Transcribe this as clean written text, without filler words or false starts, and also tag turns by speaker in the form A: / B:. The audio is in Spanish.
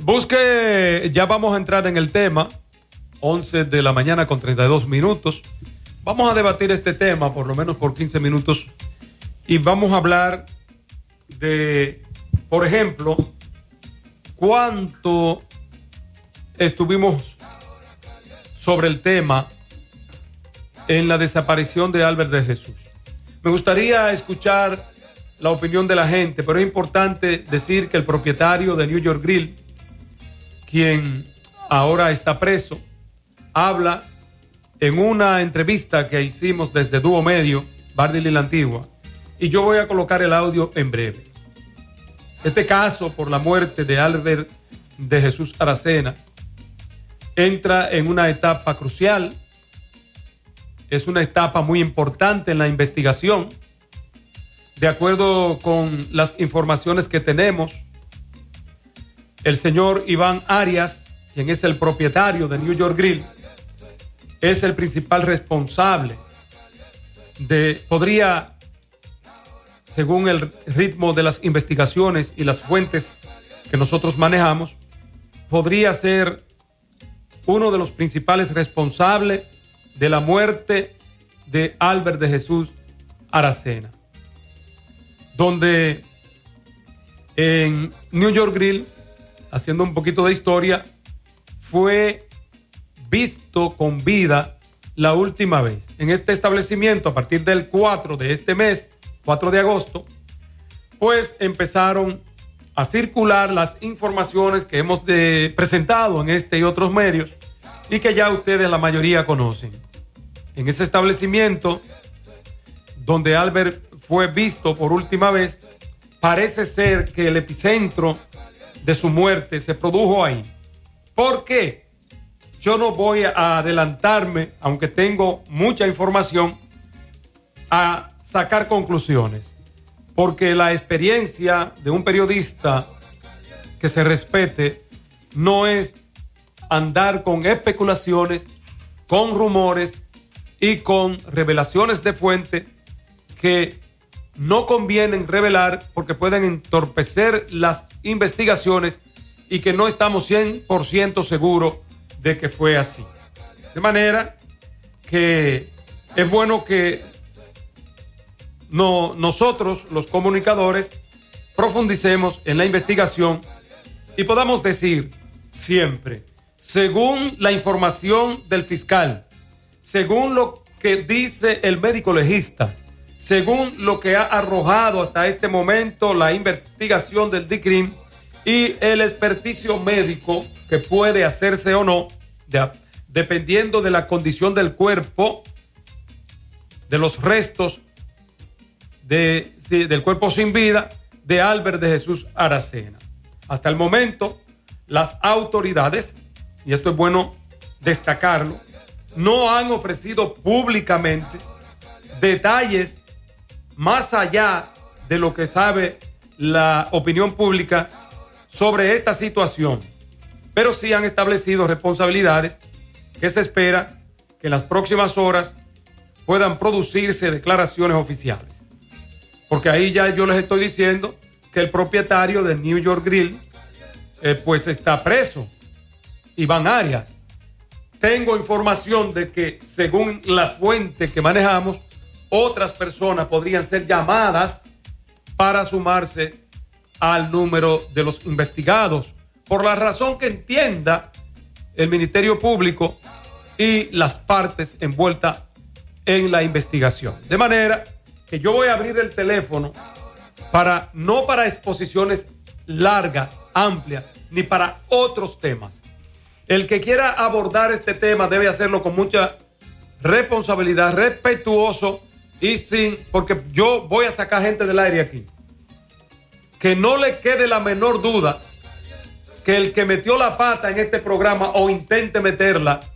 A: Busque, ya vamos a entrar en el tema, 11 de la mañana con 32 minutos. Vamos a debatir este tema por lo menos por 15 minutos y vamos a hablar de, por ejemplo, cuánto estuvimos sobre el tema en la desaparición de Albert de Jesús. Me gustaría escuchar la opinión de la gente, pero es importante decir que el propietario de New York Grill, quien ahora está preso, habla en una entrevista que hicimos desde Dúo Medio, Bardil y La Antigua, y yo voy a colocar el audio en breve. Este caso por la muerte de Albert de Jesús Aracena entra en una etapa crucial, es una etapa muy importante en la investigación. De acuerdo con las informaciones que tenemos, el señor Iván Arias, quien es el propietario de New York Grill, es el principal responsable podría, según el ritmo de las investigaciones y las fuentes que nosotros manejamos, podría ser uno de los principales responsables de la muerte de Albert de Jesús Aracena, donde en New York Grill, haciendo un poquito de historia, fue visto con vida la última vez. En este establecimiento, a partir del 4 de este mes, 4 de agosto, pues empezaron a circular las informaciones que hemos presentado en este y otros medios y que ya ustedes la mayoría conocen. En ese establecimiento donde Albert fue visto por última vez, parece ser que el epicentro de su muerte se produjo ahí. ¿Por qué? Yo no voy a adelantarme, aunque tengo mucha información, a sacar conclusiones, porque la experiencia de un periodista que se respete no es andar con especulaciones, con rumores y con revelaciones de fuente que no convienen revelar porque pueden entorpecer las investigaciones y que no estamos 100% seguros de que fue así. De manera que es bueno que nosotros, los comunicadores, profundicemos en la investigación y podamos decir siempre, según la información del fiscal, según lo que dice el médico legista, según lo que ha arrojado hasta este momento la investigación del DICRIM y el experticio médico que puede hacerse o no, dependiendo de la condición del cuerpo, de los restos del cuerpo sin vida de Albert de Jesús Aracena. Hasta el momento, las autoridades, y esto es bueno destacarlo, no han ofrecido públicamente detalles más allá de lo que sabe la opinión pública sobre esta situación, pero sí han establecido responsabilidades que se espera que en las próximas horas puedan producirse declaraciones oficiales. Porque ahí ya yo les estoy diciendo que el propietario del New York Grill pues está preso, Iván Arias. Tengo información de que según la fuente que manejamos, otras personas podrían ser llamadas para sumarse al número de los investigados, por la razón que entienda el Ministerio Público y las partes envueltas en la investigación. De manera que yo voy a abrir el teléfono no para exposiciones largas, amplias, ni para otros temas. El que quiera abordar este tema debe hacerlo con mucha responsabilidad, respetuoso y porque yo voy a sacar gente del aire aquí. Que no le quede la menor duda que el que metió la pata en este programa o intente meterla